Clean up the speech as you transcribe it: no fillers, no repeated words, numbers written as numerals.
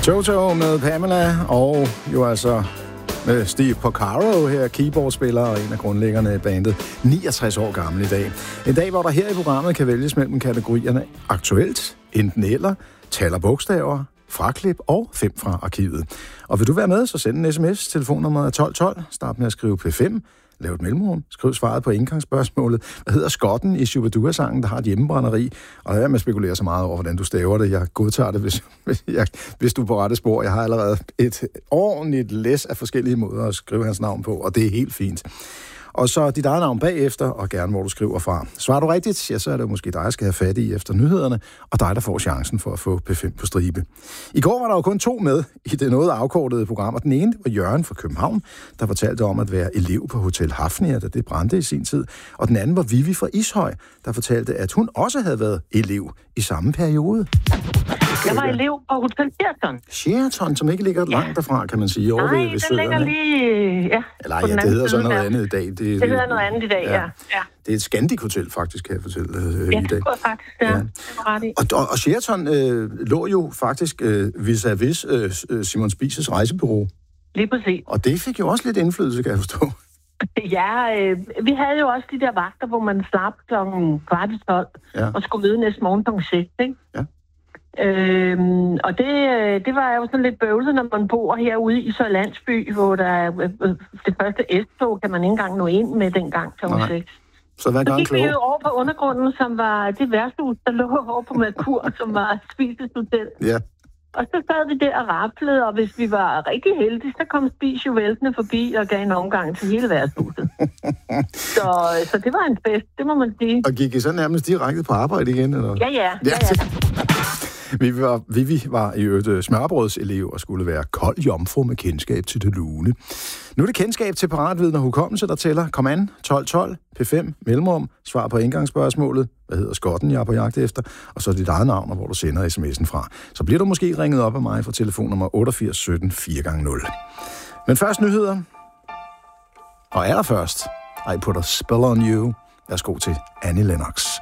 Toto med Pamela, og jo altså med Steve Porcaro her, keyboardspiller og en af grundlæggerne af bandet, 69 år gammel i dag. En dag, hvor der her i programmet kan vælges mellem kategorierne aktuelt, enten eller, tal og bogstaver, fraklip og 5 fra arkivet. Og vil du være med, så send en sms. Telefonnummeret er 1212. Start med at skrive P5. Lav et mellemrum. Skriv svaret på indgangsspørgsmålet. Hvad hedder skotten i Shubidua-sangen, der har et hjemmebrænderi? Og lad være med at spekulere så meget over, hvordan du staver det. Jeg godtager det, hvis du er på rette spor. Jeg har allerede et ordentligt læs af forskellige måder at skrive hans navn på, og det er helt fint. Og så dit eget navn bagefter, og gerne hvor du skriver fra. Svarer du rigtigt, ja, så er det måske dig, der skal have fat i efter nyhederne, og dig, der får chancen for at få P5 på stribe. I går var der jo kun 2 med i det noget afkortede program, og den ene var Jørgen fra København, der fortalte om at være elev på Hotel Hafnia, da det brændte i sin tid. Og den anden var Vivi fra Ishøj, der fortalte, at hun også havde været elev i samme periode. Jeg var elev på Hotel Sheraton. Sheraton, som ikke ligger langt derfra, kan man sige. Nej, den ligger lige... Ja, eller ja, det hedder så noget andet i dag. Det hedder noget andet i dag, ja. Det er et Scandic-hotel, faktisk, kan jeg fortælle i dag. Ja, det går faktisk, ja. Og Sheraton lå jo faktisk vis-à-vis Simon Spies' rejsebureau. Lige præcis. Og det fik jo også lidt indflydelse, kan jeg forstå. Ja, vi havde jo også de der vagter, hvor man slap klokken 11:15 og skulle møde næste morgen kl. 6, ikke? Ja. Og det var jo sådan lidt bøvlet, når man bor herude i så landsby, hvor der det første S-tog kan man ikke engang nå ind med dengang kl. 6. Så hvad gør gik vi jo over på undergrunden, som var det værtshus, der lå over på Merkur, som var Spies' hotel. Ja. Og så sad vi der og raplede, og hvis vi var rigtig heldige, så kom Spies jo væltende forbi og gav en omgang til hele værtshuset. så det var en fest, det må man sige. Og gik I så nærmest direkte på arbejde igen? Eller? Ja. Vivi var i øvrigt smørbrødselev og skulle være kold jomfru med kendskab til det lune. Nu er det kendskab til paratviden og hukommelse, der tæller. Kom an, 1212, P5, mellemrum, svar på indgangsspørgsmålet. Hvad hedder skotten, jeg er på jagt efter? Og så dit eget navn, hvor du sender sms'en fra. Så bliver du måske ringet op af mig fra telefonnummer 88 17 4x0. Men først nyheder. Og allerførst, I Put a Spell on You. Værsgo til Annie Lennox.